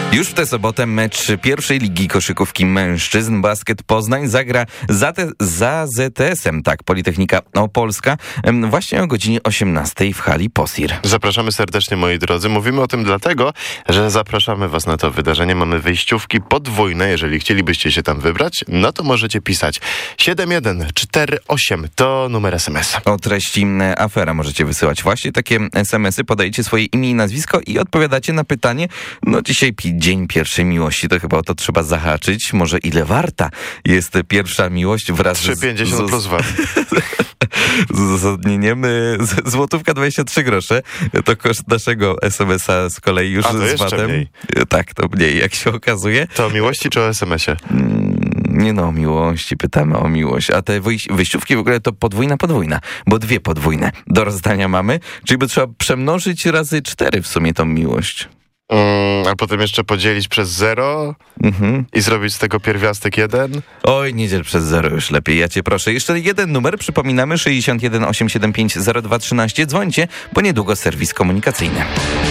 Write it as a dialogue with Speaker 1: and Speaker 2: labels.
Speaker 1: Już w tę sobotę mecz pierwszej ligi koszykówki mężczyzn. Basket Poznań zagra za ZS-em, tak, Politechnika Opolska, właśnie o godzinie 18 w hali POSIR.
Speaker 2: Zapraszamy serdecznie, moi drodzy. Mówimy o tym dlatego, że zapraszamy was na to wydarzenie. Mamy wyjściówki podwójne. Jeżeli chcielibyście się tam wybrać, no to możecie pisać 7148 to numer SMS.
Speaker 1: O treści afera możecie wysyłać właśnie takie SMS-y. Podajecie swoje imię i nazwisko i odpowiadacie na pytanie. No dzisiaj dzień pierwszej miłości, to chyba o to trzeba zahaczyć. Może ile warta jest pierwsza miłość wraz
Speaker 2: 3,50 plus VAT.
Speaker 1: Z uzasadnieniem złotówka 23 grosze. To koszt naszego SMS-a z kolei już z VAT-em. Mniej. Tak, to mniej, jak się okazuje.
Speaker 2: To o miłości czy o SMS-ie?
Speaker 1: Nie no, o miłości, pytamy o miłość. A te wyjściówki w ogóle to podwójna, bo dwie podwójne do rozdania mamy, czyli by trzeba przemnożyć razy 4 w sumie tą miłość.
Speaker 2: A potem jeszcze podzielić przez 0 i zrobić z tego pierwiastek 1?
Speaker 1: Oj, nie dziel przez 0 już lepiej, ja cię proszę. Jeszcze jeden numer, przypominamy, 61 875 0213. Dzwońcie, bo niedługo serwis komunikacyjny.